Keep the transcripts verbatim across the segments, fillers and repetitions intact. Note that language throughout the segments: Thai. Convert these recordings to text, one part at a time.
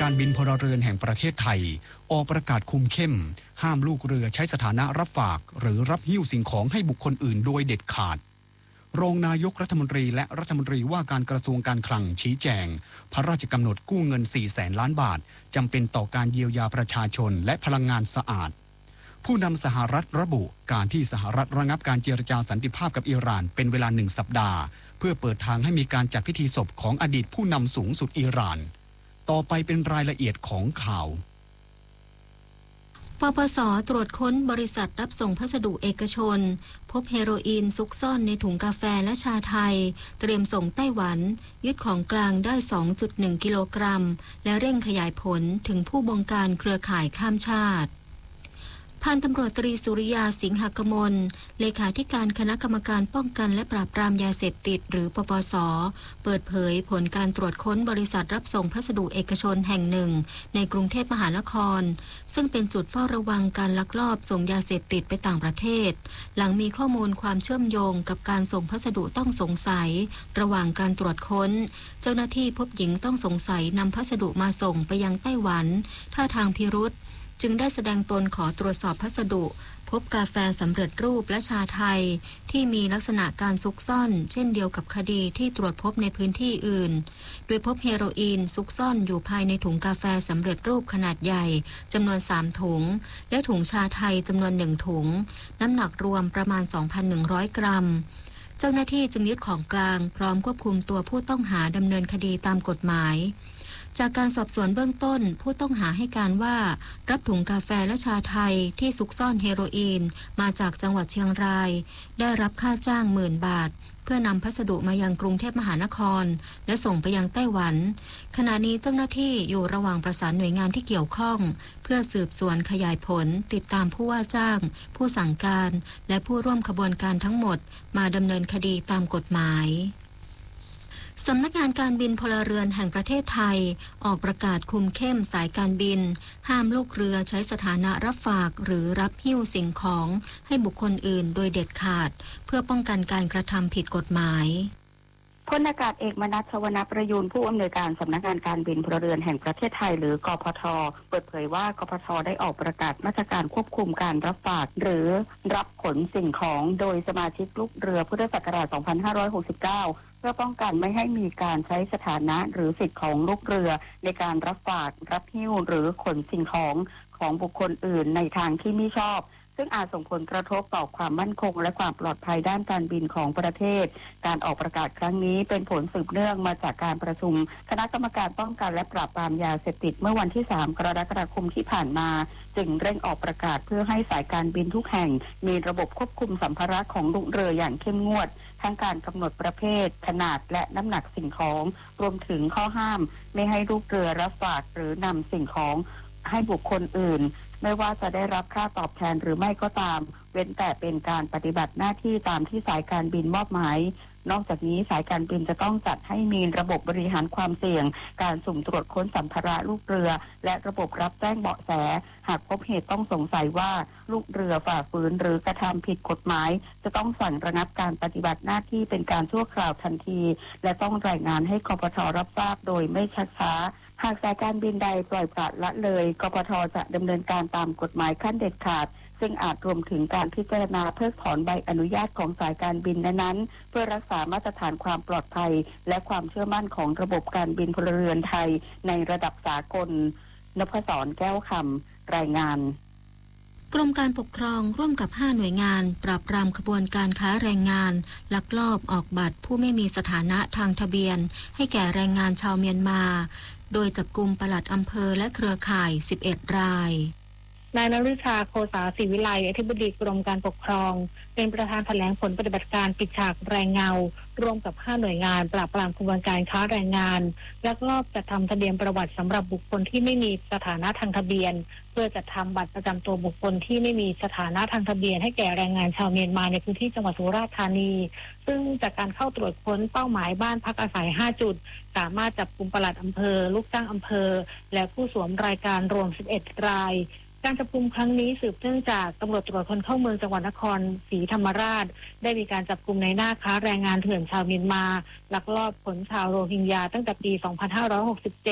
การบินพลเรือนแห่งประเทศไทยออกประกาศคุมเข้มห้ามลูกเรือใช้สถานะรับฝากหรือรับหิ้วสิ่งของให้บุคคลอื่นโดยเด็ดขาดรองนายกรัฐมนตรีและรัฐมนตรีว่าการกระทรวงการคลังชี้แจงพระราชกำหนดกู้เงินสี่แสนล้านบาทจำเป็นต่อการเยียวยาประชาชนและพลังงานสะอาดผู้นำสหรัฐระบุการที่สหรัฐระงับการเจรจาสันติภาพกับอิหร่านเป็นเวลาหนึ่งสัปดาห์เพื่อเปิดทางให้มีการจัดพิธีศพของอดีตผู้นำสูงสุดอิหร่านต่อไปเป็นรายละเอียดของข่าวปปส.ตรวจค้นบริษัทรับส่งพัสดุเอกชนพบเฮโรอีนซุกซ่อนในถุงกาแฟและชาไทยเตรียมส่งไต้หวันยึดของกลางได้ สองจุดหนึ่ง กิโลกรัมและเร่งขยายผลถึงผู้บงการเครือข่ายข้ามชาติพันตำรวจตรีสุริยาสิงหกมลเลขาธิการคณะกรรมการป้องกันและปราบปรามยาเสพติดหรือปปส.เปิดเผยผลการตรวจค้นบริษัทรับส่งพัสดุเอกชนแห่งหนึ่งในกรุงเทพมหานครซึ่งเป็นจุดเฝ้าระวังการลักลอบส่งยาเสพติดไปต่างประเทศหลังมีข้อมูลความเชื่อมโยงกับการส่งพัสดุต้องสงสัยระหว่างการตรวจค้นเจ้าหน้าที่พบหญิงต้องสงสัยนำพัสดุมาส่งไปยังไต้หวันท่าทางพิรุธจึงได้แสดงตนขอตรวจสอบพัสดุพบกาแฟสำเร็จรูปและชาไทยที่มีลักษณะการซุกซ่อนเช่นเดียวกับคดีที่ตรวจพบในพื้นที่อื่นโดยพบเฮโรอีนซุกซ่อนอยู่ภายในถุงกาแฟสำเร็จรูปขนาดใหญ่จำนวนสามถุงและถุงชาไทยจำนวนหนึ่งถุงน้ำหนักรวมประมาณ สองพันหนึ่งร้อย กรัมเจ้าหน้าที่จึงยึดของกลางพร้อมควบคุมตัวผู้ต้องหาดำเนินคดีตามกฎหมายจากการสอบสวนเบื้องต้นผู้ต้องหาให้การว่ารับถุงกาแฟและชาไทยที่ซุกซ่อนเฮโรอีนมาจากจังหวัดเชียงรายได้รับค่าจ้างหมื่นบาทเพื่อนำพัสดุมายังกรุงเทพมหานครและส่งไปยังไต้หวันขณะนี้เจ้าหน้าที่อยู่ระหว่างประสานหน่วยงานที่เกี่ยวข้องเพื่อสืบสวนขยายผลติดตามผู้ว่าจ้างผู้สั่งการและผู้ร่วมขบวนการทั้งหมดมาดำเนินคดีตามกฎหมายสำนักงานการบินพลเรือนแห่งประเทศไทยออกประกาศคุมเข้มสายการบินห้ามลูกเรือใช้สถานะรับฝากหรือรับหิ้วสิ่งของให้บุคคลอื่นโดยเด็ดขาดเพื่อป้องกันการกระทำผิดกฎหมายพลอากาศเอกมนัส ชวนประยูรผู้อำนวยการสำนักงานการบินพลเรือนแห่งประเทศไทยหรือกพท.เปิดเผยว่ากพท.ได้ออกประกาศมาตรการควบคุมการรับฝากหรือรับขนสิ่งของโดยสมาชิกลูกเรือพุทธศักราช สองพันห้าร้อยหกสิบเก้า เพื่อป้องกันไม่ให้มีการใช้สถานะหรือสิทธิของลูกเรือในการรับฝากรับหิ้วหรือขนสิ่งของของบุคคลอื่นในทางที่ไม่ชอบซึ่งอาจส่งผลกระทบต่อความมั่นคงและความปลอดภัยด้านการบินของประเทศการออกประกาศครั้งนี้เป็นผลสืบเนื่องมาจากการประชุมคณะกรรมการป้องกันและปราบปรามยาเสพติดเมื่อวันที่สามกรกฎาคมที่ผ่านมาจึงเร่งออกประกาศเพื่อให้สายการบินทุกแห่งมีระบบควบคุมสัมภาระของลูกเรืออย่างเข้มงวดทั้งการกำหนดประเภทขนาดและน้ำหนักสิ่งของรวมถึงข้อห้ามไม่ให้ลูกเรือรับฝากหรือนำสิ่งของให้บุคคลอื่นไม่ว่าจะได้รับค่าตอบแทนหรือไม่ก็ตามเว้นแต่เป็นการปฏิบัติหน้าที่ตามที่สายการบินมอบหมายนอกจากนี้สายการบินจะต้องจัดให้มีระบบบริหารความเสี่ยงการสุ่มตรวจค้นสัมภาระลูกเรือและระบบรับแจ้งเบาะแสหากพบเหตุต้องสงสัยว่าลูกเรือฝ่าฝืนหรือกระทำผิดกฎหมายจะต้องสั่งระงับการปฏิบัติหน้าที่เป็นการชั่วคราวทันทีและต้องรายงานให้กพท.รับทราบโดยไม่ชักช้าหากสายการบินใดปล่อยปละละเลยกพท.จะดำเนินการตามกฎหมายขั้นเด็ดขาดซึ่งอาจรวมถึงการพิจารณาเพิกถอนใบอนุญาตของสายการบินนั้นๆเพื่อรักษามาตรฐานความปลอดภัยและความเชื่อมั่นของระบบการบินพลเรือนไทยในระดับสากลนพศรแก้วคำรายงานกรมการปกครองร่วมกับห้าหน่วยงานปราบปรามขบวนการค้าแรงงานลักลอบออกบัตรผู้ไม่มีสถานะทางทะเบียนให้แก่แรงงานชาวเมียนมาโดยจับกุมปลัดอำเภอและเครือข่ายสิบเอ็ดรายนายนฤชาโคสาศรีวิไลอธิบดีกรมการปกครองเป็นประธานแถลงผลปฏิบัติการปิดฉากแรงเงาร่วมกับห้าหน่วยงานปราบปรามขบวนการค้าแรงงานลักลอบจัดทำทะเบียนประวัติสำหรับบุคคลที่ไม่มีสถานะทางทะเบียนเพื่อจัดทำบัตรประจำตัวบุคคลที่ไม่มีสถานะทางทะเบียนให้แก่แรงงานชาวเมียนมาในพื้นที่จังหวัดสุราษฎร์ธานีซึ่งจากการเข้าตรวจค้นเป้าหมายบ้านพักอาศัยห้าจุดสามารถจับกุมปลัดอำเภอลูกจ้างอำเภอและผู้สวมรายการรวมสิบเอ็ดรายการจับกุมครั้งนี้สืบเนื่องจากตำรวจตรวจคนเข้าเมืองจังหวัดนครศรีธรรมราชได้มีการจับกุมในหน้าค้าแรงงานเถื่อนชาวเมียนมาลักลอบขนชาวโรฮิงญาตั้งแต่ปี สองพันห้าร้อยหกสิบเจ็ด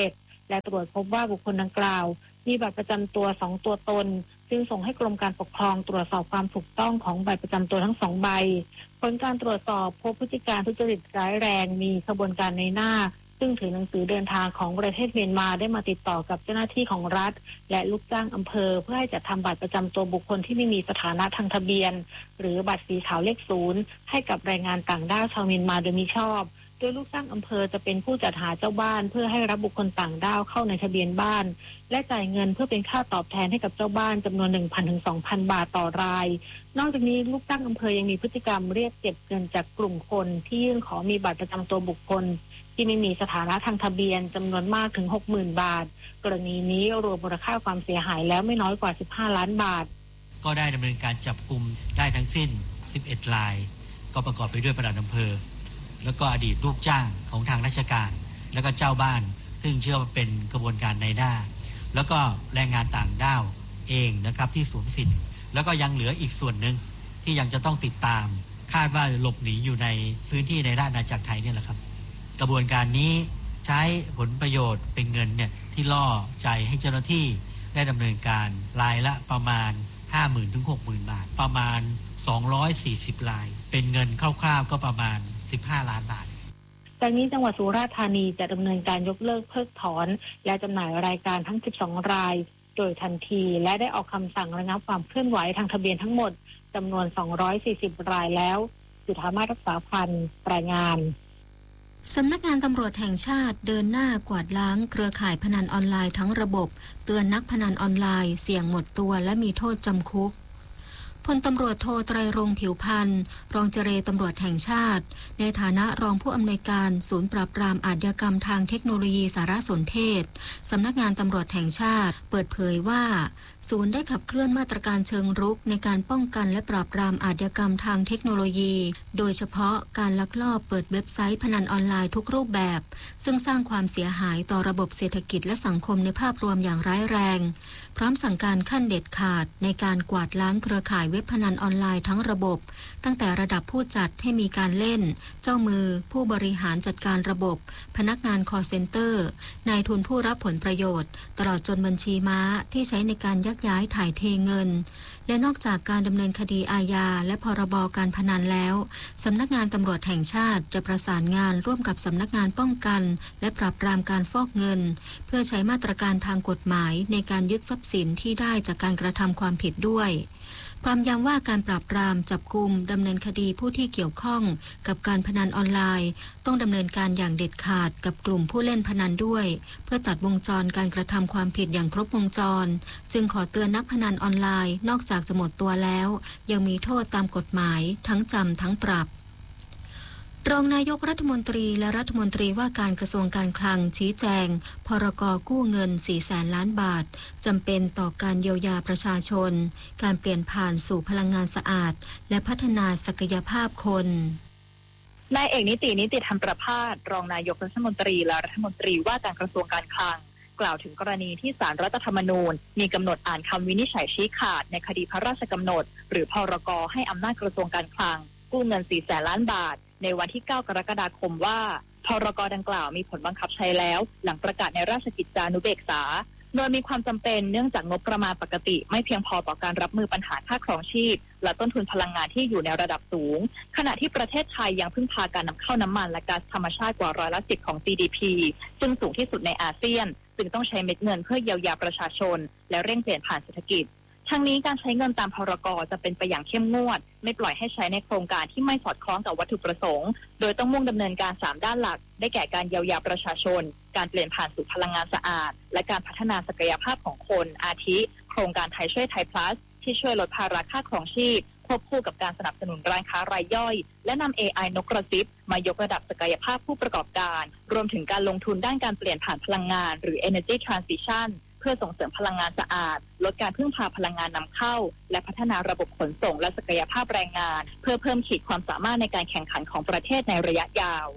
และตรวจพบว่าบุคคลดังกล่าวมีบัตรประจำตัวสองตัวตนจึงส่งให้กรมการปกครองตรวจสอบความถูกต้องของบัตรประจำตัวทั้งสองใบผลการตรวจสอบพบพฤติการทุจริตร้ายแรงมีขบวนการในหน้าซึ่งถือหนังสือเดินทางของประเทศเมียนมาได้มาติดต่อกับเจ้าหน้าที่ของรัฐและลูกจ้างอำเภอเพื่อให้จัดทำบัตรประจำตัวบุคคลที่ไม่มีสถานะทางทะเบียนหรือบัตรสีขาวเลขศูนย์ให้กับแรงงานต่างด้าวชาวเมียนมาโดยมิชอบโดยลูกจ้างอำเภอจะเป็นผู้จัดหาเจ้าบ้านเพื่อให้รับบุคคลต่างด้าวเข้าในทะเบียนบ้านและจ่ายเงินเพื่อเป็นค่าตอบแทนให้กับเจ้าบ้านจำนวน หนึ่งพัน ถึง สองพัน บาทต่อรายนอกจากนี้ลูกจ้างอำเภอยังมีพฤติกรรมเรียกเก็บเงินจากกลุ่มคนที่ยื่นขอมีบัตรประจำตัวบุคคลที่ไม่มีสถานะทางทะเบียนจำนวนมากถึง หกหมื่น บาทกรณีนี้รวมมูลค่าความเสียหายแล้วไม่น้อยกว่าสิบห้าล้านบาทก็ได้ดำเนินการจับกุมได้ทั้งสิ้นสิบเอ็ดรายก็ประกอบไปด้วยปลัดอำเภอแล้วก็อดีตลูกจ้างของทางราชการแล้วก็เจ้าบ้านซึ่งเชื่อว่าเป็นกระบวนการในหน้าแล้วก็แรงงานต่างด้าวเองนะครับที่สวมสิทธิ์แล้วก็ยังเหลืออีกส่วนหนึ่งที่ยังจะต้องติดตามคาดว่าหลบหนีอยู่ในพื้นที่ในราชอาณาจักรไทยเนี่ยแหละครับกระบวนการนี้ใช้ผลประโยชน์เป็นเงินเนี่ยที่ล่อใจให้เจ้าหน้าที่ได้ดำเนินการรายละประมาณ ห้าหมื่น ถึง หกหมื่น บาทประมาณสองร้อยสี่สิบรายเป็นเงินคร่าวๆก็ประมาณสิบห้าล้านบาทจากนี้จังหวัดสุราษฎร์ธานีจะดำเนินการยกเลิกเพิกถอนและจำหน่ายรายการทั้งสิบสองรายโดยทันทีและได้ออกคำสั่งระงับความเคลื่อนไหวทางทะเบียนทั้งหมดจำนวนสองร้อยสี่สิบรายแล้วจุฑามาสรักษาพันธ์รายงานสำนักงานตำรวจแห่งชาติเดินหน้ากวาดล้างเครือข่ายพนันออนไลน์ทั้งระบบเตือนนักพนันออนไลน์เสี่ยงหมดตัวและมีโทษจำคุกพลตำรวจโทไตรรงค์ผิวพันธ์รองเจรตำรวจแห่งชาติในฐานะรองผู้อำนวยการศูนย์ปราบปรามอาชญากรรมทางเทคโนโลยีสารสนเทศสำนักงานตำรวจแห่งชาติเปิดเผยว่าศูนย์ได้ขับเคลื่อนมาตรการเชิงรุกในการป้องกันและปราบปรามอาชญากรรมทางเทคโนโลยีโดยเฉพาะการลักลอบเปิดเว็บไซต์พนันออนไลน์ทุกรูปแบบซึ่งสร้างความเสียหายต่อระบบเศรษฐกิจและสังคมในภาพรวมอย่างร้ายแรงพร้อมสั่งการขั้นเด็ดขาดในการกวาดล้างเครือข่ายเว็บพนันออนไลน์ทั้งระบบตั้งแต่ระดับผู้จัดให้มีการเล่นเจ้ามือผู้บริหารจัดการระบบพนักงานคอลเซ็นเตอร์นายทุนผู้รับผลประโยชน์ตลอดจนบัญชีม้าที่ใช้ในการยักย้ายถ่ายเทเงินและนอกจากการดำเนินคดีอาญาและพรบการพนันแล้วสำนักงานตำรวจแห่งชาติจะประสานงานร่วมกับสำนักงานป้องกันและปราบปรามการฟอกเงินเพื่อใช้มาตรการทางกฎหมายในการยึดทรัพย์สินที่ได้จากการกระทำความผิดด้วยพร้อมย้ำว่าการปราบปรามจับกุมดำเนินคดีผู้ที่เกี่ยวข้องกับการพนันออนไลน์ต้องดำเนินการอย่างเด็ดขาดกับกลุ่มผู้เล่นพนันด้วยเพื่อตัดวงจรการกระทำความผิดอย่างครบวงจรจึงขอเตือนนักพนันออนไลน์นอกจากจะหมดตัวแล้วยังมีโทษตามกฎหมายทั้งจำทั้งปรับรองนายกรัฐมนตรีและรัฐมนตรีว่าการกระทรวงการคลังชี้แจงพรก.กู้เงิน สี่แสนล้านบาทจำเป็นต่อการเยียวยาประชาชนการเปลี่ยนผ่านสู่พลังงานสะอาดและพัฒนาศักยภาพคนนายเอกนิตินิติธรรมประภาสรองนายกรัฐมนตรีและรัฐมนตรีว่าการกระทรวงการคลังกล่าวถึงกรณีที่ศาลรัฐธรรมนูญมีกำหนดอ่านคำวินิจฉัยชี้ขาดในคดีพระราชกำหนดหรือพรก.ให้อำนาจกระทรวงการคลังกู้เงิน สี่แสนล้านบาทในวันที่เก้ากรกฎาคมว่าพรก.ดังกล่าวมีผลบังคับใช้แล้วหลังประกาศในราชกิจจานุเบกษาโดยมีความจำเป็นเนื่องจากงบประมาณปกติไม่เพียงพอต่อการรับมือปัญหาค่าครองชีพและต้นทุนพลังงานที่อยู่ในระดับสูงขณะที่ประเทศไทยยังพึ่งพาการนำเข้าน้ำมันและก๊าซธรรมชาติกว่าร้อยละสิบของ จี ดี พี ซึ่งสูงที่สุดในอาเซียนจึงต้องใช้เม็ดเงินเพื่อเยียวยาประชาชนและเร่งเปลี่ยนผ่านเศรษฐกิจทั้งนี้การใช้เงินตามพรก.จะเป็นไปอย่างเข้มงวดไม่ปล่อยให้ใช้ในโครงการที่ไม่สอดคล้องกับวัตถุประสงค์โดยต้องมุ่งดำเนินการสามด้านหลักได้แก่การเยียวยาประชาชนการเปลี่ยนผ่านสู่พลังงานสะอาดและการพัฒนาศักยภาพของคนอาทิโครงการไทยช่วยไทย plus ที่ช่วยลดภาระค่าครองชีพควบคู่กับการสนับสนุนร้านค้ารายย่อยและนำ เอ ไอ นกกระซิบมายกระดับศักยภาพผู้ประกอบการรวมถึงการลงทุนด้านการเปลี่ยนผ่านพลังงานหรือ energy transitionเพื่อส่งเสริมพลังงานสะอาดลดการพึ่งพาพลังงานนำเข้าและพัฒนาระบบขนส่งและศักยภาพแรงงานเพื่อเพิ่มขีดความสามารถในการแข่งขันของประเทศในระยะยาว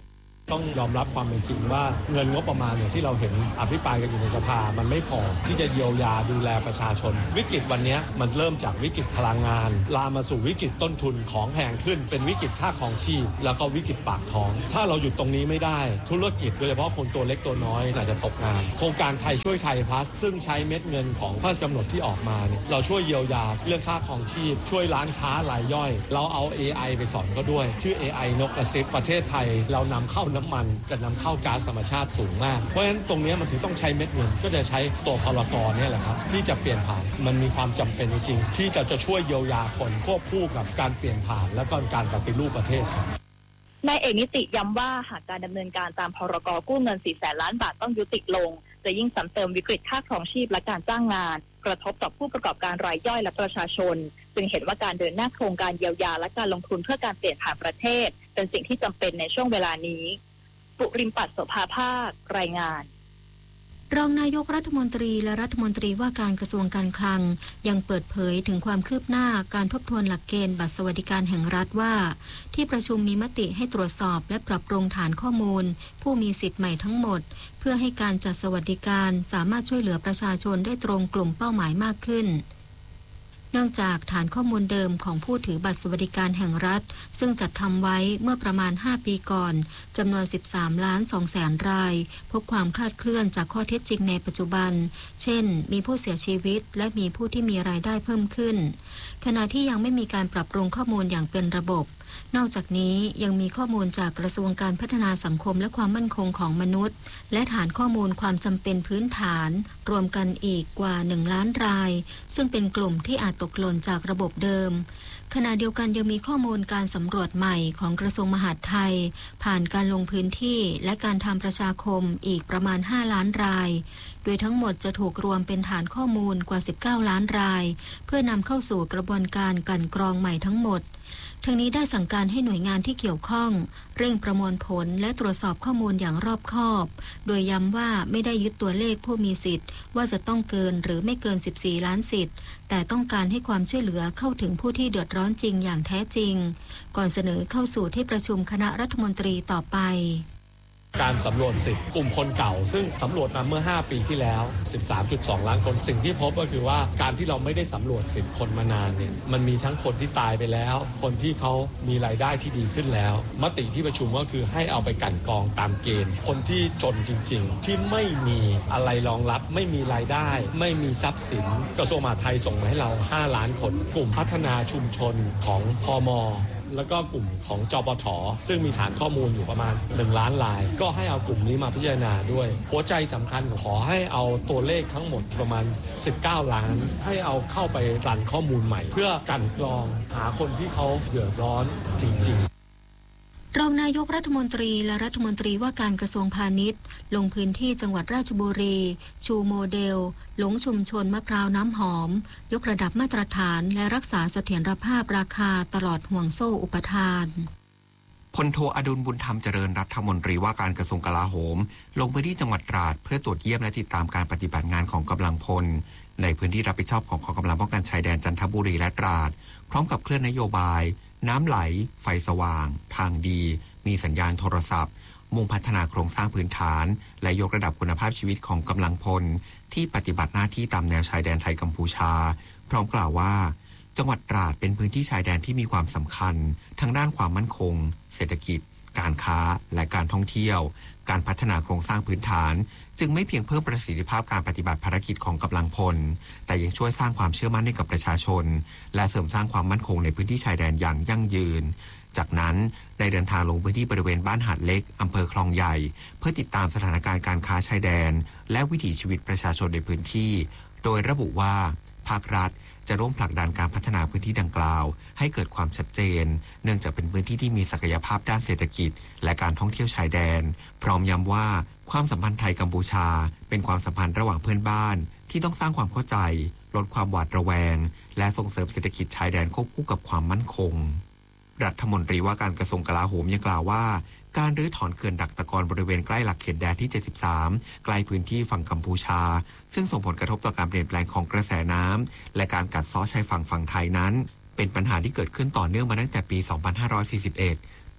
ต้องยอมรับความเป็นจริงว่าเงินงบประมาณอย่างที่เราเห็นอภิปรายกันอยู่ในสภามันไม่พอที่จะเยียวยาดูแลประชาชนวิกฤตวันนี้มันเริ่มจากวิกฤตพลังงานลามมาสู่วิกฤตต้นทุนของแพงขึ้นเป็นวิกฤตค่าครองชีพแล้วก็วิกฤตปากท้องถ้าเราหยุดตรงนี้ไม่ได้ธุรกิจโดยเฉพาะคนตัวเล็กตัวน้อยอาจจะตกงานโครงการไทยช่วยไทยพลัสซึ่งใช้เม็ดเงินของพระราชกำหนดที่ออกมาเนี่ยเราช่วยเยียวยาเรื่องค่าครองชีพช่วยร้านค้ารายย่อยเราเอา เอ ไอ ไปสอนเขาด้วยชื่อ เอ ไอ นกกระซิบประเทศไทยเรานำเข้าน้ำมันกับนำเข้าก๊าซธรรมชาติสูงมากเพราะฉะนั้นตรงนี้มันถึงต้องใช้เม็ดเงินก็จะใช้ตัวพลกรเนี่ยแหละครับที่จะเปลี่ยนผ่านมันมีความจำเป็นจริงๆที่จะจะช่วยเยียวยาคนควบคู่กับการเปลี่ยนผ่านและก็การปฏิรูปประเทศครับนายเอกนิติย้ำว่าหากการดำเนินการตามพรกกู้เงินสี่แสนล้านบาทต้องยุติลงจะยิ่งซ้ำเติมวิกฤตค่าครองชีพและการจ้างงานกระทบต่อผู้ประกอบการรายย่อยและประชาชนจึงเห็นว่าการเดินหน้าโครงการเยียวยาและการลงทุนเพื่อการเปลี่ยนผ่านประเทศเป็นสิ่งที่จำเป็นในช่วงเวลานี้ปุริมปัตโสภาภาครายงานรองนายกรัฐมนตรีและรัฐมนตรีว่าการกระทรวงการคลังยังเปิดเผยถึงความคืบหน้าการทบทวนหลักเกณฑ์บัตรสวัสดิการแห่งรัฐว่าที่ประชุมมีมติให้ตรวจสอบและปรับปรุงฐานข้อมูลผู้มีสิทธิ์ใหม่ทั้งหมดเพื่อให้การจัดสวัสดิการสามารถช่วยเหลือประชาชนได้ตรงกลุ่มเป้าหมายมากขึ้นเนื่องจากฐานข้อมูลเดิมของผู้ถือบัตรสวัสดิการแห่งรัฐซึ่งจัดทำไว้เมื่อประมาณห้าปีก่อนจำนวน สิบสามล้านสองแสนรายพบความคลาดเคลื่อนจากข้อเท็จจริงในปัจจุบันเช่นมีผู้เสียชีวิตและมีผู้ที่มีรายได้เพิ่มขึ้นขณะที่ยังไม่มีการปรับปรุงข้อมูลอย่างเป็นระบบนอกจากนี้ยังมีข้อมูลจากกระทรวงการพัฒนาสังคมและความมั่นคงของมนุษย์และฐานข้อมูลความจำเป็นพื้นฐานรวมกันอีกกว่าหนึ่งล้านรายซึ่งเป็นกลุ่มที่อาจตกหล่นจากระบบเดิมขณะเดียวกันยังมีข้อมูลการสำรวจใหม่ของกระทรวงมหาดไทยผ่านการลงพื้นที่และการทำประชาคมอีกประมาณห้าล้านรายโดยทั้งหมดจะถูกรวมเป็นฐานข้อมูลกว่าสิบเก้าล้านรายเพื่อนำเข้าสู่กระบวนการกลั่นกรองใหม่ทั้งหมดทั้งนี้ได้สั่งการให้หน่วยงานที่เกี่ยวข้องเร่งประมวลผลและตรวจสอบข้อมูลอย่างรอบคอบโดยย้ำว่าไม่ได้ยึดตัวเลขผู้มีสิทธิ์ว่าจะต้องเกินหรือไม่เกินสิบสี่ล้านสิทธิ์แต่ต้องการให้ความช่วยเหลือเข้าถึงผู้ที่เดือดร้อนจริงอย่างแท้จริงก่อนเสนอเข้าสู่ที่ประชุมคณะรัฐมนตรีต่อไปการสำรวจสิทธิ์กลุ่มคนเก่าซึ่งสำรวจมาเมื่อห้าปีที่แล้ว สิบสามจุดสอง ล้านคนสิ่งที่พบก็คือว่าการที่เราไม่ได้สำรวจสิทธิ์คนมานานเนี่ยมันมีทั้งคนที่ตายไปแล้วคนที่เขามีรายได้ที่ดีขึ้นแล้วมติที่ประชุมก็คือให้เอาไปกลั่นกรองตามเกณฑ์คนที่จนจริงๆที่ไม่มีอะไรรองรับไม่มีรายได้ไม่มีทรัพย์สินกระทรวงมหาดไทยส่งมาให้เราห้าล้านคนกลุ่มพัฒนาชุมชนของพม.แล้วก็กลุ่มของจปท.ซึ่งมีฐานข้อมูลอยู่ประมาณหนึ่งล้านรายก็ให้เอากลุ่มนี้มาพิจารณาด้วยหัวใจสำคัญขอให้เอาตัวเลขทั้งหมดประมาณสิบเก้าล้านให้เอาเข้าไปรันข้อมูลใหม่เพื่อกลั่นกรองหาคนที่เขาเดือดร้อนจริงๆรองนายกรัฐมนตรีและรัฐมนตรีว่าการกระทรวงพาณิชย์ลงพื้นที่จังหวัดราชบุรีชูโมเดลหลงชุมชนมะพร้าวน้ำหอมยกระดับมาตรฐานและรักษาเสถียรภาพราคาตลอดห่วงโซ่อุปทานพลโทอดุลบุญธรรมเจริญรัฐมนตรีว่าการกระทรวงกลาโหมลงพื้นที่จังหวัดตราดเพื่อตรวจเยี่ยมและติดตามการปฏิบัติงานของกำลังพลในพื้นที่รับผิดชอบของกองกำลังป้องกันชายแดนจันทบุรีและตราดพร้อมกับเคลื่อนนโยบายน้ำไหลไฟสว่างทางดีมีสัญญาณโทรศัพท์มุ่งพัฒนาโครงสร้างพื้นฐานและยกระดับคุณภาพชีวิตของกำลังพลที่ปฏิบัติหน้าที่ตามแนวชายแดนไทยกัมพูชาพร้อมกล่าวว่าจังหวัดตราดเป็นพื้นที่ชายแดนที่มีความสำคัญทั้งด้านความมั่นคงเศรษฐกิจการค้าและการท่องเที่ยวการพัฒนาโครงสร้างพื้นฐานจึงไม่เพียงเพิ่มประสิทธิภาพการปฏิบัติภารกิจของกำลังพลแต่ยังช่วยสร้างความเชื่อมั่นให้กับประชาชนและเสริมสร้างความมั่นคงในพื้นที่ชายแดนอย่างยั่งยืนจากนั้นได้เดินทางลงพื้นที่บริเวณบ้านหาดเล็กอำเภอคลองใหญ่เพื่อติดตามสถานการณ์การค้าชายแดนและวิถีชีวิตประชาชนในพื้นที่โดยระบุว่าภาครัฐจะร่วมผลักดันการพัฒนาพื้นที่ดังกล่าวให้เกิดความชัดเจนเนื่องจากเป็นพื้นที่ที่มีศักยภาพด้านเศรษฐกิจและการท่องเที่ยวชายแดนพร้อมย้ำว่าความสัมพันธ์ไทยกัมพูชาเป็นความสัมพันธ์ระหว่างเพื่อนบ้านที่ต้องสร้างความเข้าใจลดความหวาดระแวงและส่งเสริมเศรษฐกิจชายแดนควบคู่กับความมั่นคงรัฐมนตรีว่าการกระทรวงกลาโหมยังกล่าวว่าการรื้อถอนเขื่อนดักตะกอนบริเวณใกล้หลักเขตแดนที่เจ็ดสิบสามใกล้พื้นที่ฝั่งกัมพูชาซึ่งส่งผลกระทบต่อการเปลี่ยนแปลงของกระแสน้ำและการกัดเซาะชายฝั่งฝั่งไทยนั้นเป็นปัญหาที่เกิดขึ้นต่อเนื่องมาตั้งแต่ปี สองพันห้าร้อยสี่สิบเอ็ด โด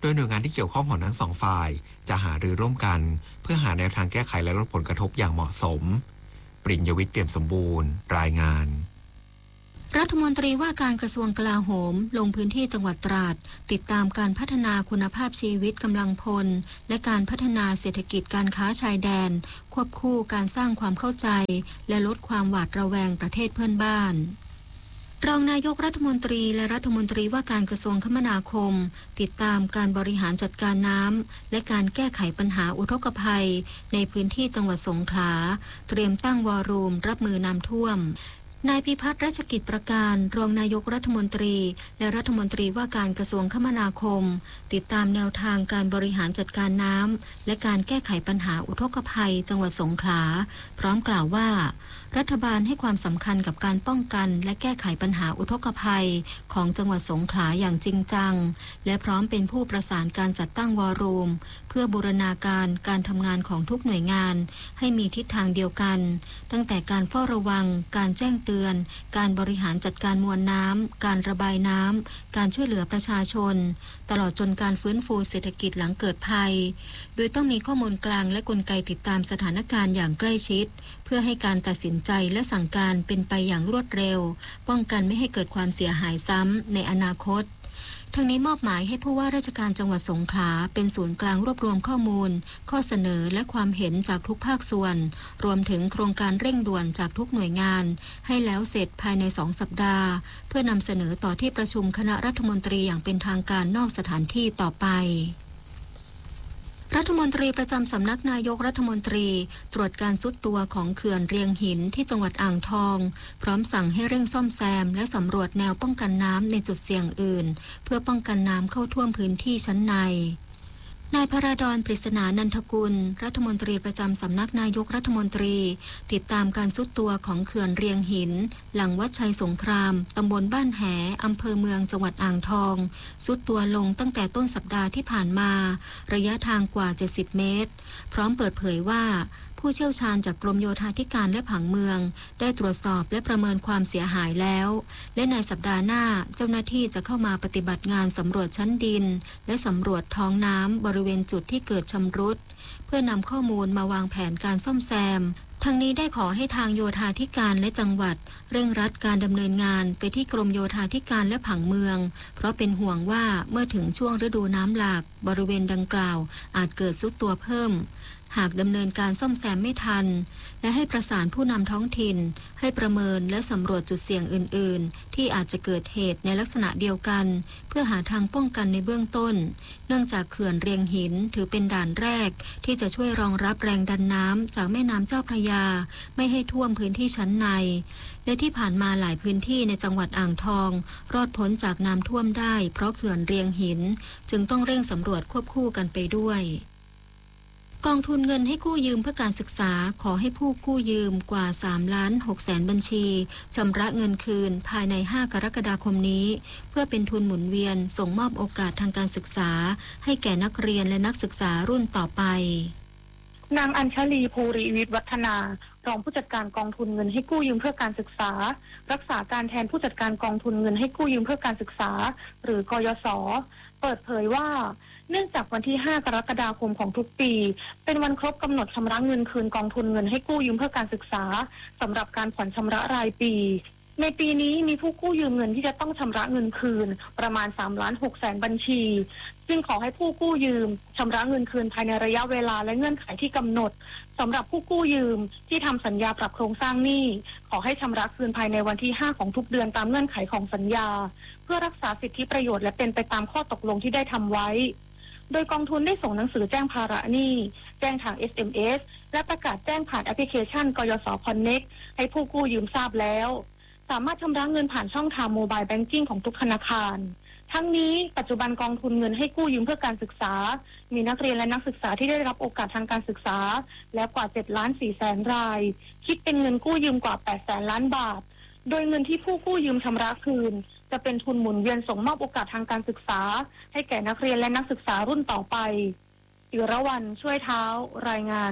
ดยหน่วยงานที่เกี่ยวข้องของทั้งสองฝ่ายจะหารือร่วมกันเพื่อหาแนวทางแก้ไขและลดผลกระทบอย่างเหมาะสมปริญญวิทย์เปี่ยมสมบูรณ์รายงานรัฐมนตรีว่าการกระทรวงกลาโหมลงพื้นที่จังหวัดตราดติดตามการพัฒนาคุณภาพชีวิตกำลังพลและการพัฒนาเศรษฐกิจการค้าชายแดนควบคู่การสร้างความเข้าใจและลดความหวาดระแวงประเทศเพื่อนบ้านรองนายกรัฐมนตรีและรัฐมนตรีว่าการกระทรวงคมนาคมติดตามการบริหารจัดการน้ำและการแก้ไขปัญหาอุทกภัยในพื้นที่จังหวัดสงขลาเตรียมตั้งวอรูมรับมือน้ำท่วมนายพิพัฒน์รัชกิจประการรองนายกรัฐมนตรีและรัฐมนตรีว่าการกระทรวงคมนาคมติดตามแนวทางการบริหารจัดการน้ำและการแก้ไขปัญหาอุทกภัยจังหวัดสงขลาพร้อมกล่าวว่ารัฐบาลให้ความสำคัญกับการป้องกันและแก้ไขปัญหาอุทกภัยของจังหวัดสงขลาอย่างจริงจังและพร้อมเป็นผู้ประสานการจัดตั้งวอรูมเพื่อบูรณาการการทำงานของทุกหน่วยงานให้มีทิศทางเดียวกันตั้งแต่การเฝ้าระวังการแจ้งเตือนการบริหารจัดการมวลน้ำการระบายน้ำการช่วยเหลือประชาชนตลอดจนการฟื้นฟูเศรษฐกิจหลังเกิดภัยโดยต้องมีข้อมูลกลางและกลไกติดตามสถานการณ์อย่างใกล้ชิดเพื่อให้การตัดสินใจและสั่งการเป็นไปอย่างรวดเร็วป้องกันไม่ให้เกิดความเสียหายซ้ำในอนาคตทั้งนี้มอบหมายให้ผู้ว่าราชการจังหวัดสงขลาเป็นศูนย์กลางรวบรวมข้อมูลข้อเสนอและความเห็นจากทุกภาคส่วนรวมถึงโครงการเร่งด่วนจากทุกหน่วยงานให้แล้วเสร็จภายในสองสัปดาห์เพื่อนำเสนอต่อที่ประชุมคณะรัฐมนตรีอย่างเป็นทางการนอกสถานที่ต่อไปรัฐมนตรีประจำสำนักนายกรัฐมนตรีตรวจการทรุดตัวของเขื่อนเรียงหินที่จังหวัดอ่างทองพร้อมสั่งให้เร่งซ่อมแซมและสำรวจแนวป้องกันน้ำในจุดเสี่ยงอื่นเพื่อป้องกันน้ำเข้าท่วมพื้นที่ชั้นในนายพราดร ปริศนานันทกุลรัฐมนตรีประจำสำนักนายกรัฐมนตรีติดตามการทรุดตัวของเขื่อนเรียงหินหลังวัดชัยสงครามตำบลบ้านแหอำเภอเมืองจังหวัดอ่างทองทรุดตัวลงตั้งแต่ต้นสัปดาห์ที่ผ่านมาระยะทางกว่าเจ็ดสิบเมตรพร้อมเปิดเผยว่าผู้เชี่ยวชาญจากกรมโยธาธิการและผังเมืองได้ตรวจสอบและประเมินความเสียหายแล้วและในสัปดาห์หน้าเจ้าหน้าที่จะเข้ามาปฏิบัติงานสำรวจชั้นดินและสำรวจท้องน้ำบริเวณจุดที่เกิดชำรุดเพื่อนำข้อมูลมาวางแผนการซ่อมแซมทั้งนี้ได้ขอให้ทางโยธาธิการและจังหวัดเร่งรัดการดำเนินงานไปที่กรมโยธาธิการและผังเมืองเพราะเป็นห่วงว่าเมื่อถึงช่วงฤดูน้ำหลากบริเวณดังกล่าวอาจเกิดทรุดตัวเพิ่มหากดำเนินการซ่อมแซมไม่ทันและให้ประสานผู้นำท้องถิ่นให้ประเมินและสำรวจจุดเสี่ยงอื่นๆที่อาจจะเกิดเหตุในลักษณะเดียวกันเพื่อหาทางป้องกันในเบื้องต้นเนื่องจากเขื่อนเรียงหินถือเป็นด่านแรกที่จะช่วยรองรับแรงดันน้ำจากแม่น้ำเจ้าพระยาไม่ให้ท่วมพื้นที่ชั้นในและที่ผ่านมาหลายพื้นที่ในจังหวัดอ่างทองรอดพ้นจากน้ำท่วมได้เพราะเขื่อนเรียงหินจึงต้องเร่งสำรวจควบคู่กันไปด้วยกองทุนเงินให้กู้ยืมเพื่อการศึกษาขอให้ผู้กู้ยืมกว่าสามล้านหกแสนบัญชีชำระเงินคืนภายในห้ากรกฎาคมนี้เพื่อเป็นทุนหมุนเวียนส่งมอบโอกาสทางการศึกษาให้แก่นักเรียนและนักศึกษารุ่นต่อไปนางอัญชลีภูริวิทย์วัฒนารองผู้จัดการกองทุนเงินให้กู้ยืมเพื่อการศึกษารักษาการแทนผู้จัดการกองทุนเงินให้กู้ยืมเพื่อการศึกษาหรือกยศ.เปิดเผยว่าเนื่องจากวันที่ห้ากรกฎาคมของทุกปีเป็นวันครบกำหนดชำระเงินคืนกองทุนเงินให้กู้ยืมเพื่อการศึกษาสำหรับการผ่อนชำระรายปีในปีนี้มีผู้กู้ยืมเงินที่จะต้องชำระเงินคืนประมาณสามล้านหกแสนบัญชีจึงขอให้ผู้กู้ยืมชำระเงินคืนภายในระยะเวลาและเงื่อนไขที่กำหนดสำหรับผู้กู้ยืมที่ทำสัญญาปรับโครงสร้างหนี้ขอให้ชำระคืนภายในวันที่ห้าของทุกเดือนตามเงื่อนไขของสัญญาเพื่อรักษาสิทธิประโยชน์และเป็นไปตามข้อตกลงที่ได้ทำไว้โดยกองทุนได้ส่งหนังสือแจ้งภาระหนี้แจ้งทาง เอส เอ็ม เอส และประกาศแจ้งผ่านแอปพลิเคชันกยศ Connect ให้ผู้กู้ยืมทราบแล้วสามารถชำระเงินผ่านช่องทางโมบายแบงกิ้งของทุกธนาคารทั้งนี้ปัจจุบันกองทุนเงินให้กู้ยืมเพื่อการศึกษามีนักเรียนและนักศึกษาที่ได้รับโอกาสทางการศึกษาแล้วกว่าเจ็ดล้านสี่แสนรายคิดเป็นเงินกู้ยืมกว่าแปดแสนล้านบาทโดยเงินที่ผู้กู้ยืมชำระคืนจะเป็นทุนหมุนเวียนส่งมอบโอกาสทางการศึกษาให้แก่นักเรียนและนักศึกษารุ่นต่อไปอิรวรรณช่วยเท้ารายงาน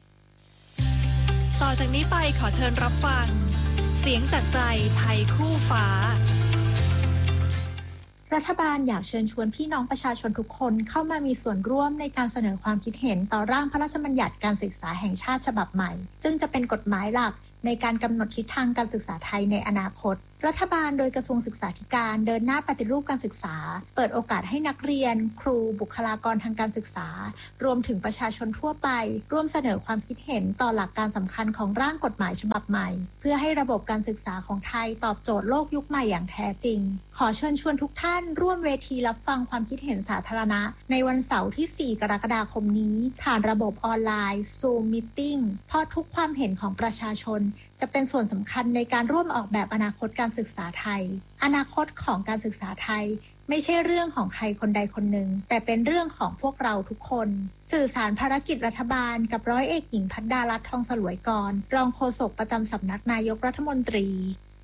ต่อจากนี้ไปขอเชิญรับฟังเสียงจากใจไทยคู่ฟ้ารัฐบาลอยากเชิญชวนพี่น้องประชาชนทุกคนเข้ามามีส่วนร่วมในการเสนอความคิดเห็นต่อร่างพระราชบัญญัติการศึกษาแห่งชาติฉบับใหม่ซึ่งจะเป็นกฎหมายหลักในการกำหนดทิศทางการศึกษาไทยในอนาคตรัฐบาลโดยกระทรวงศึกษาธิการเดินหน้าปฏิรูปการศึกษาเปิดโอกาสให้นักเรียนครูบุคลากรทางการศึกษารวมถึงประชาชนทั่วไปร่วมเสนอความคิดเห็นต่อหลักการสำคัญของร่างกฎหมายฉบับใหม่เพื่อให้ระบบการศึกษาของไทยตอบโจทย์โลกยุคใหม่อย่างแท้จริงขอเชิญชวนทุกท่านร่วมเวทีรับฟังความคิดเห็นสาธารณะในวันเสาร์ที่สี่กรกฎาคมนี้ผ่านระบบออนไลน์ Zoom Meeting เพราะทุกความเห็นของประชาชนจะเป็นส่วนสำคัญในการร่วมออกแบบอนาคตการศึกษาไทยอนาคตของการศึกษาไทยไม่ใช่เรื่องของใครคนใดคนหนึ่งแต่เป็นเรื่องของพวกเราทุกคนสื่อสารภารกิจรัฐบาลกับร้อยเอกหญิงพัดดารัตน์ทองสลวยกรรองโฆษกประจำสำนักนายกรัฐมนตรี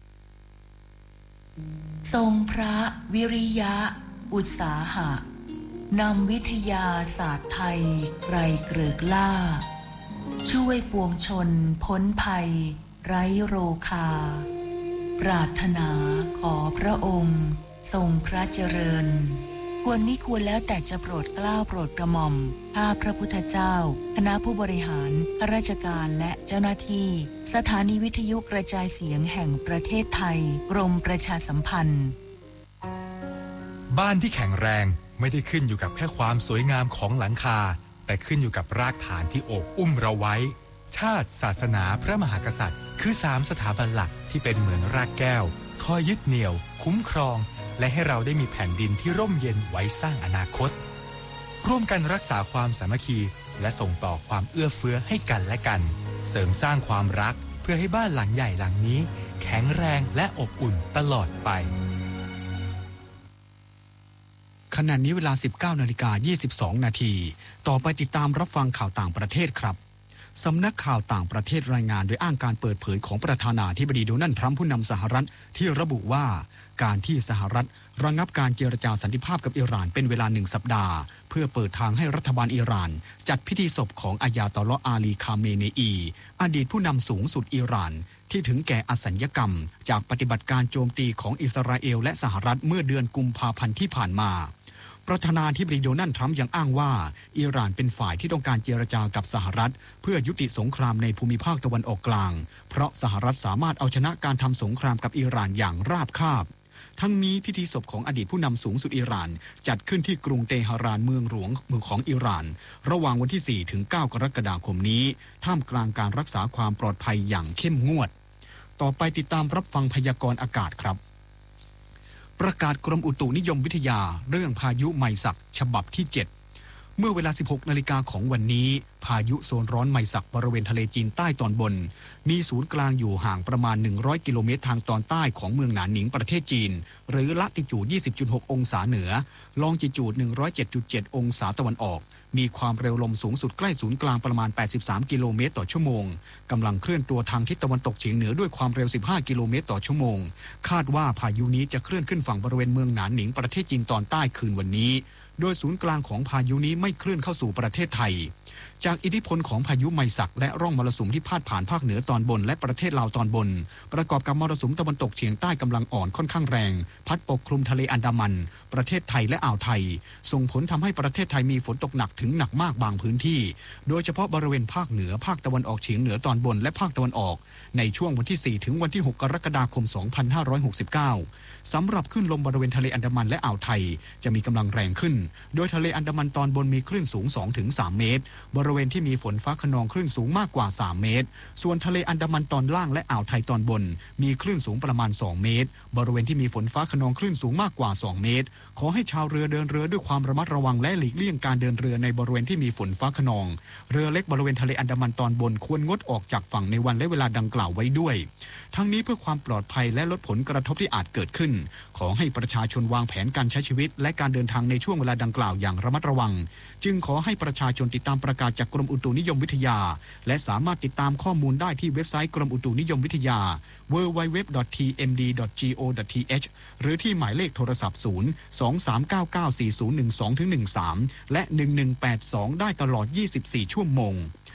ทรงพระวิริยะอุตสาหะนำวิทยาศาสตร์ไทยไกรเกริกล่าช่วยปวงชนพ้นภัยไร้โรคาปรารถนาขอพระองค์ทรงพระเจริญควรมิควรแล้วแต่จะโปรดเกล้าโปรดกระหม่อมข้าพระพุทธเจ้าคณะผู้บริหารข้าราชการและเจ้าหน้าที่สถานีวิทยุกระจายเสียงแห่งประเทศไทยกรมประชาสัมพันธ์บ้านที่แข็งแรงไม่ได้ขึ้นอยู่กับแค่ความสวยงามของหลังคาแต่ขึ้นอยู่กับรากฐานที่โอบอุ้มเราไว้ชาติศาสนาพระมหากษัตริย์คือสามสถาบันหลักที่เป็นเหมือนรากแก้วคอยยึดเหนี่ยวคุ้มครองและให้เราได้มีแผ่นดินที่ร่มเย็นไว้สร้างอนาคตร่วมกันรักษาความสามัคคีและส่งต่อความเอื้อเฟื้อให้กันและกันเสริมสร้างความรักเพื่อให้บ้านหลังใหญ่หลังนี้แข็งแรงและอบอุ่นตลอดไปขณะนี้เวลา สิบเก้านาฬิกายี่สิบสองนาทีต่อไปติดตามรับฟังข่าวต่างประเทศครับสำนักข่าวต่างประเทศรายงานโดยอ้างการเปิดเผยของประธานาธิบดีโดนัลด์ทรัมป์ผู้นำสหรัฐที่ระบุว่าการที่สหรัฐระงับการเจรจาสันติภาพกับอิหร่านเป็นเวลาหนึ่งสัปดาห์เพื่อเปิดทางให้รัฐบาลอิหร่านจัดพิธีศพของอายาตอลลอฮ์อาลีคาเมเนอีอดีตผู้นำสูงสุดอิหร่านที่ถึงแก่อสัญญกรรมจากปฏิบัติการโจมตีของอิสราเอลและสหรัฐเมื่อเดือนกุมภาพันธ์ที่ผ่านมาประธานาธิบดีโดนัลด์ทรัมป์ยังอ้างว่าอิหร่านเป็นฝ่ายที่ต้องการเจรจากับสหรัฐเพื่อยุติสงครามในภูมิภาคตะวันออกกลางเพราะสหรัฐสามารถเอาชนะการทำสงครามกับอิหร่านอย่างราบคาบทั้งนี้พิธีศพของอดีตผู้นำสูงสุดอิหร่านจัดขึ้นที่กรุงเตหะรานเมืองหลวงเมืองของอิหร่านระหว่างวันที่ สี่ถึงเก้ากรกฎาคมนี้ท่ามกลางการรักษาความปลอดภัยอย่างเข้มงวดต่อไปติดตามรับฟังพยากรณ์อากาศครับประกาศกรมอุตุนิยมวิทยาเรื่องพายุไมศักฉบับที่เจ็ดเมื่อเวลา สิบหกนาฬิกาของวันนี้พายุโซนร้อนไมศักบริเวณทะเลจีนใต้ตอนบนมีศูนย์กลางอยู่ห่างประมาณหนึ่งร้อยกิโลเมตรทางตอนใต้ของเมืองหนานหนิงประเทศจีนหรือละติจูด ยี่สิบจุดหก องศาเหนือลองจิจูด หนึ่งร้อยเจ็ดจุดเจ็ด องศาตะวันออกมีความเร็วลมสูงสุดใกล้ศูนย์กลางประมาณแปดสิบสามกิโลเมตรต่อชั่วโมงกำลังเคลื่อนตัวทางทิศตะวันตกเฉียงเหนือด้วยความเร็วสิบห้ากิโลเมตรต่อชั่วโมงคาดว่าพายุนี้จะเคลื่อนขึ้นฝั่งบริเวณเมืองหนานหนิงประเทศจีนตอนใต้คืนวันนี้โดยศูนย์กลางของพายุนี้ไม่เคลื่อนเข้าสู่ประเทศไทยจากอิทธิพลของพายุไมศักและร่องมรสุมที่พาดผ่านภาคเหนือตอนบนและประเทศลาวตอนบนประกอบกับมรสุมตะวันตกเฉียงใต้กำลังอ่อนค่อนข้างแรงพัดปกคลุมทะเลอันดามันประเทศไทยและอ่าวไทยส่งผลทำให้ประเทศไทยมีฝนตกหนักถึงหนักมากบางพื้นที่โดยเฉพาะบริเวณภาคเหนือภาคตะวันออกเฉียงเหนือตอนบนและภาคตะวันออกในช่วงวันที่ สี่ถึงวันที่หกกรกฎาคมสองพันห้าร้อยหกสิบเก้าสำหรับคลื่นลมบริเวณทะเลอันดามันและอ่าวไทยจะมีกำลังแรงขึ้นโดยทะเลอันดามันตอนบนมีคลื่นสูง สองถึงสาม เมตรบริเวณที่มีฝนฟ้าคะนองคลื่นสูงมากกว่าสามเมตรส่วนทะเลอันดามันตอนล่างและอ่าวไทยตอนบนมีคลื่นสูงประมาณสองเมตรบริเวณที่มีฝนฟ้าคะนองคลื่นสูงมากกว่าสองเมตรขอให้ชาวเรือเดินเรือด้วยความระมัดระวังและหลีกเลี่ยงการเดินเรือในบริเวณที่มีฝนฟ้าคะนองเรือเล็กบริเวณทะเลอันดามันตอนบนควรงดออกจากฝั่งในวันและเวลาดังกล่าวไว้ด้วยทั้งนี้เพื่อความปลอดภัยและลดผลกระทบที่อาจเกิดขึ้นขอให้ประชาชนวางแผนการใช้ชีวิตและการเดินทางในช่วงเวลาดังกล่าวอย่างระมัดระวังจึงขอให้ประชาชนติดตามประกาศจากกรมอุตุนิยมวิทยาและสามารถติดตามข้อมูลได้ที่เว็บไซต์กรมอุตุนิยมวิทยา ดับเบิลยู ดับเบิลยู ดับเบิลยู ดอท ที เอ็ม ดี ดอท จี โอ ดอท ที เอช หรือที่หมายเลขโทรศัพท์ศูนย์ สอง สาม เก้า เก้า สี่ ศูนย์ หนึ่ง สอง ถึง หนึ่ง สามและหนึ่งหนึ่งแปดสองได้ตลอดยี่สิบสี่ชั่วโมง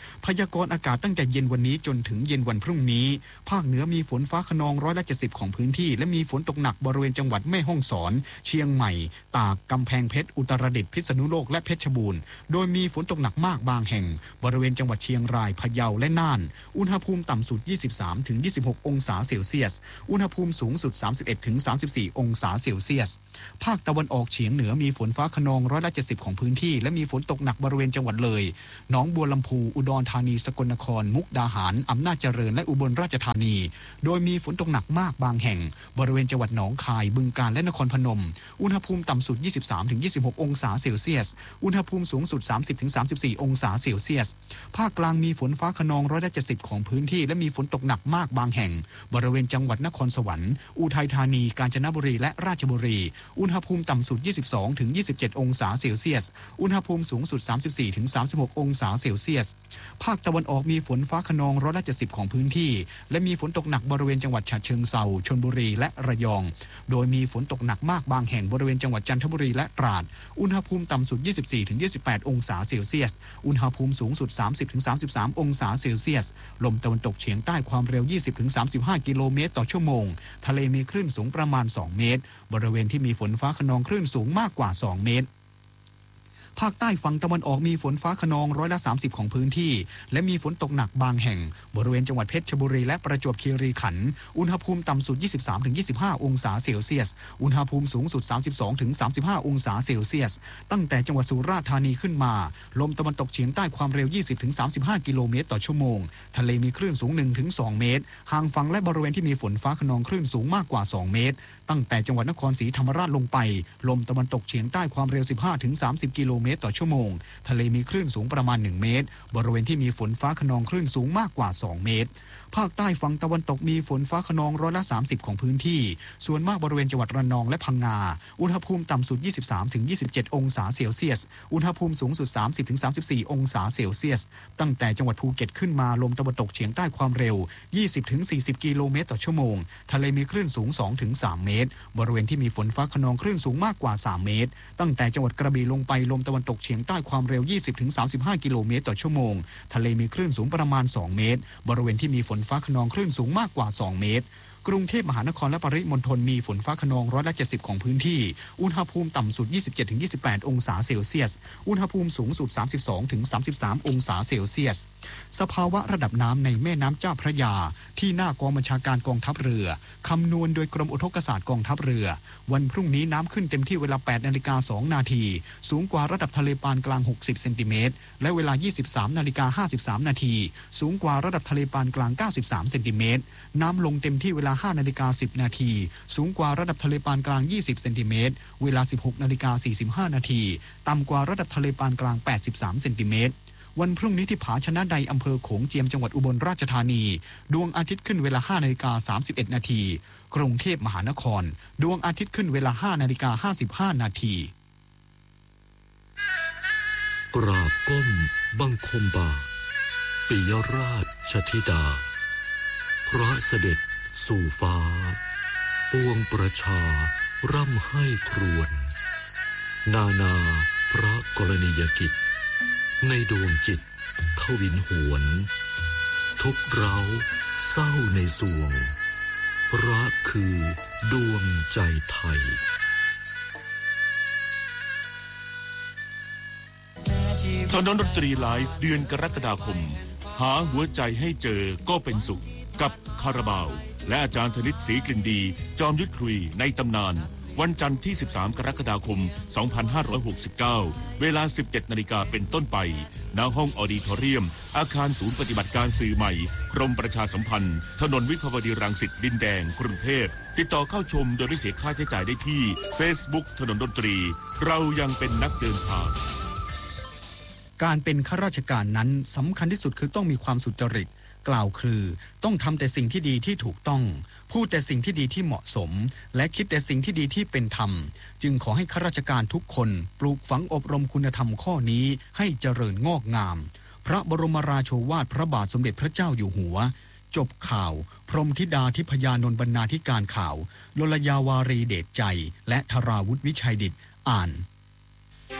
พยากรณ์อากาศตั้งแต่เย็นวันนี้จนถึงเย็นวันพรุ่งนี้ภาคเหนือมีฝนฟ้าคะนองร้อยละเจ็ดสิบของพื้นที่และมีฝนตกหนักบริเวณจังหวัดแม่ฮ่องสอนเชียงใหม่ตากกำแพงเพชรอุตรดิตถ์พิษณุโลกและเพชรบูรณ์โดยมีฝนตกหนักมากบางแห่งบริเวณจังหวัดเชียงรายพะเยาและน่านอุณหภูมิต่ำสุด ยี่สิบสามถึงยี่สิบหก องศาเซลเซียสอุณหภูมิสูงสุด สามสิบเอ็ดถึงสามสิบสี่ องศาเซลเซียสภาคตะวันออกเฉียงเหนือมีฝนฟ้าคะนองร้อยละเจ็ดสิบของพื้นที่และมีฝนตกหนักบริเวณจังหวัดเลยหนองบัวลำพูอุดรธานีสกลนครมุกดาหารอำนาจเจริญและอุบลราชธานีโดยมีฝนตกหนักมากบางแห่งบริเวณจังหวัดหนองคายบึงกาฬและนครพนมอุณหภูมิต่ำสุด ยี่สิบสามถึงยี่สิบหก องศาเซลเซียสอุณหภูมิสูงสุด สามสิบถึงสามสิบสี่ องศาเซลเซียสภาคกลางมีฝนฟ้าคะนองร้อยละเจ็ดสิบของพื้นที่และมีฝนตกหนักมากบางแห่งบริเวณจังหวัดนครสวรรค์อุทัยธานีกาญจนบุรีและราชบุรีอุณหภูมิต่ำสุด ยี่สิบสองถึงยี่สิบเจ็ด องศาเซลเซียสอุณหภูมิสูงสุด สามสิบสี่ถึงสามสิบหก องศาเซลเซียสภาคตะวันออกมีฝนฟ้าคะนองร้อยละเจ็ดสิบของพื้นที่และมีฝนตกหนักบริเวณจังหวัดฉะเชิงเทราชลบุรีและระยองโดยมีฝนตกหนักมากบางแห่งบริเวณจังหวัดจันทบุรีและตราดอุณหภูมิต่ำสุด ยี่สิบสี่ถึงยี่สิบแปด องศาเซลเซียสอุณหภูมิสูงสุด สามสิบถึงสามสิบสาม องศาเซลเซียสลมตะวันตกเฉียงใต้ความเร็ว ยี่สิบถึงสามสิบห้า กิโลเมตรต่อชั่วโมงทะเลมีคลื่นสูงประมาณสองเมตรบริเวณที่มีฝนฟ้าคะนองคลื่นสูงมากกว่าสองเมตรภาคใต้ฝั่งตะวันออกมีฝนฟ้าคะนองร้อยละสามสิบของพื้นที่และมีฝนตกหนักบางแห่งบริเวณจังหวัดเพชรบุรีและประจวบคีรีขันธ์อุณหภูมิต่ำสุด ยี่สิบสามถึงยี่สิบห้า องศาเซลเซียสอุณหภูมิสูงสุด สามสิบสองถึงสามสิบห้า องศาเซลเซียสตั้งแต่จังหวัดสุราษฎร์ธานีขึ้นมาลมตะวันตกเฉียงใต้ความเร็ว ยี่สิบถึงสามสิบห้า กิโลเมตรต่อชั่วโมงทะเลมีคลื่นสูง หนึ่งถึงสอง เมตรห่างฝั่งและบริเวณที่มีฝนฟ้าคะนองคลื่นสูงมากกว่าสองเมตรตั้งแต่จังหวัดนครศรีธรรมราชลงไปลมตะวันตกเฉียงใต้ความเร็ว สิบห้าถึงสามสิบ กิโลเมตรต่อชั่วโมงทะเลมีคลื่นสูงประมาณหนึ่งเมตรบริเวณที่มีฝนฟ้าคะนองคลื่นสูงมากกว่าสองเมตรภาคใต้ฝั่งตะวันตกมีฝนฟ้าคะนองร้อยละสามสิบของพื้นที่ส่วนมากบริเวณจังหวัดระนองและพังงาอุณหภูมิต่ำสุด ยี่สิบสามถึงยี่สิบเจ็ด องศาเซลเซียสอุณหภูมิสูงสุด สามสิบถึงสามสิบสี่ องศาเซลเซียสตั้งแต่จังหวัดภูเก็ตขึ้นมาลมตะวันตกเฉียงใต้ความเร็ว ยี่สิบถึงสี่สิบ กิโลเมตรต่อชั่วโมงทะเลมีคลื่นสูง สองถึงสาม เมตรบริเวณที่มีฝนฟ้าคะนองคลื่นสูงมากกว่าสามเมตรตั้งแต่จังหวัดกระบี่ลงไปลมตะวันตกเฉียงใต้ความเร็ว ยี่สิบถึงสามสิบห้า กิโลเมตรต่อชั่วโมงทะเลมีคลื่นสูงประมาณสองเมตรบริเวณที่มีฝนฟ้าคะนองคลื่นสูงมากกว่าสองเมตรกรุงเทพมหานครและปริมณฑลมีฝนฟ้าคะนองร้อยละเจ็ดสิบของพื้นที่อุณหภูมิต่ำสุด ยี่สิบเจ็ดถึงยี่สิบแปด องศาเซลเซียสอุณหภูมิสูงสุด สามสิบสองถึงสามสิบสาม องศาเซลเซียสสภาวะระดับน้ำในแม่น้ำเจ้าพระยาที่หน้ากองบัญชาการกองทัพเรือคำนวณโดยกรมอุทกศาสตร์กองทัพเรือวันพรุ่งนี้น้ำขึ้นเต็มที่เวลา แปดนาฬิกาสองนาทีสูงกว่าระดับทะเลปานกลางหกสิบเซนติเมตรและเวลา ยี่สิบสามนาฬิกาห้าสิบสามนาทีสูงกว่าระดับทะเลปานกลางเก้าสิบสามเซนติเมตรน้ำลงเต็มที่เวลา ห้านาฬิกาสิบนาทีสูงกว่าระดับทะเลปานกลางยี่สิบเซนติเมตรเวลา สิบหกนาฬิกาสี่สิบห้านาทีต่ำกว่าระดับทะเลปานกลางแปดสิบสามเซนติเมตรวันพรุ่งนี้ที่ผาชนะใดอำเภอโขงเจียมจังหวัดอุบลราชธานีดวงอาทิตย์ขึ้นเวลา ห้านาฬิกาสามสิบเอ็ดนาทีกรุงเทพมหานครดวงอาทิตย์ขึ้นเวลา ห้านาฬิกาห้าสิบห้านาทีกราบก้มบังคมบาทปิยราชธิดาพระเสด็จสู่ฟ้าปวงประชาร่ำให้ครวญนานาพระกรณียกิจในดวงจิตทวินหวนทุกเร้าเศร้าในสวงรักคือดวงใจไทยถนนดนตรีไลฟ์เดือนกรกฎาคมหาหัวใจให้เจอก็เป็นสุขกับคาราบาวและอาจารย์ธนิตศรีกลิ่นดีจอมยุทธคุยในตำนานวันจันทร์ที่สิบสามกรกฎาคมสองพันห้าร้อยหกสิบเก้าเวลา สิบเจ็ดนาฬิกาเป็นต้นไปณห้องออดิทอเรียมอาคารศูนย์ปฏิบัติการสื่อใหม่กรมประชาสัมพันธ์ถนนวิภาวดีรังสิตดินแดงกรุงเทพติดต่อเข้าชมโดยไม่เสียค่าใช้จ่ายได้ที่ Facebook ถนนดนตรีเรายังเป็นนักเดินทางการเป็นข้าราชการนั้นสำคัญที่สุดคือต้องมีความสุจริตกล่าวคือต้องทำแต่สิ่งที่ดีที่ถูกต้องพูดแต่สิ่งที่ดีที่เหมาะสมและคิดแต่สิ่งที่ดีที่เป็นธรรมจึงขอให้ข้าราชการทุกคนปลูกฝังอบรมคุณธรรมข้อนี้ให้เจริญงอกงามพระบรมราโชวาทพระบาทสมเด็จพระเจ้าอยู่หัวจบข่าวพรหมธิดาทิพยานนท์บรรณาธิการข่าวลลยาวารีเดชใจและธราวุฒิวิชัยดิษฐ์อ่าน